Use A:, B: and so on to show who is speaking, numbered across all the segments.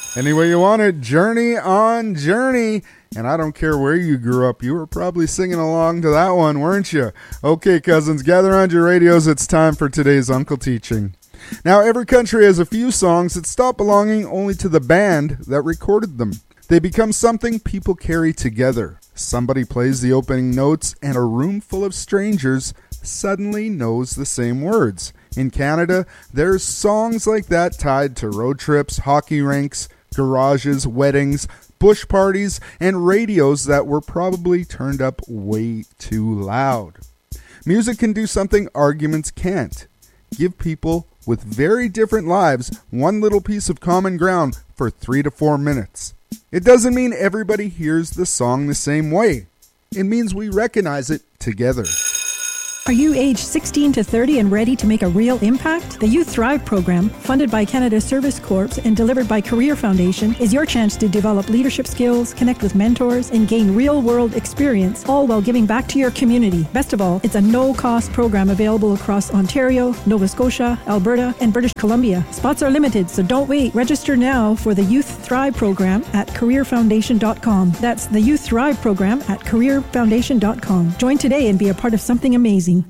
A: Any way you want it, Journey on Journey. And I don't care where you grew up, you were probably singing along to that one, weren't you? Okay, cousins, gather around your radios. It's time for today's Uncle Teaching. Now, every country has a few songs that stop belonging only to the band that recorded them. They become something people carry together. Somebody plays the opening notes, and a room full of strangers suddenly knows the same words. In Canada, there's songs like that tied to road trips, hockey rinks, garages, weddings, bush parties, and radios that were probably turned up way too loud. Music can do something arguments can't. Give people with very different lives one little piece of common ground for 3 to 4 minutes. It doesn't mean everybody hears the song the same way. It means we recognize it together.
B: Are you aged 16 to 30 and ready to make a real impact? The Youth Thrive program, funded by Canada Service Corps and delivered by Career Foundation, is your chance to develop leadership skills, connect with mentors, and gain real-world experience, all while giving back to your community. Best of all, it's a no-cost program available across Ontario, Nova Scotia, Alberta, and British Columbia. Spots are limited, so don't wait. Register now for the Youth Thrive program at careerfoundation.com. That's the Youth Thrive program at careerfoundation.com. Join today and be a part of something amazing.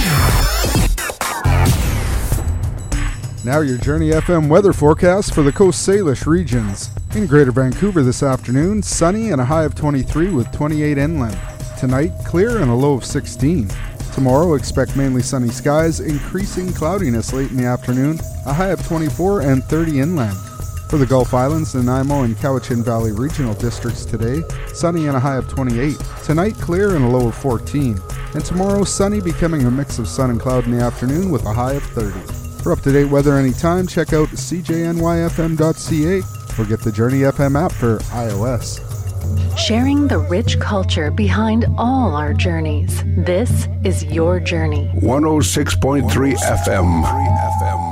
A: Now your Journey FM weather forecast for the Coast Salish regions. In Greater Vancouver this afternoon, sunny and a high of 23 with 28 inland. Tonight, clear and a low of 16. Tomorrow, expect mainly sunny skies, increasing cloudiness late in the afternoon, a high of 24 and 30 inland. For the Gulf Islands, Nanaimo and Cowichan Valley regional districts today, sunny and a high of 28. Tonight, clear and a low of 14. And tomorrow, sunny, becoming a mix of sun and cloud in the afternoon with a high of 30. For up-to-date weather anytime, check out cjnyfm.ca or get the Journey FM app for iOS.
C: Sharing the rich culture behind all our journeys. This is your journey.
D: 106.3 FM.